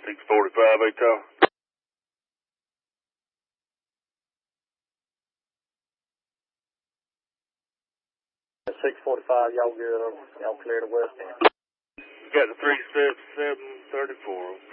645 ATOW. 645, y'all good? Y'all clear to west end. Got the 37734.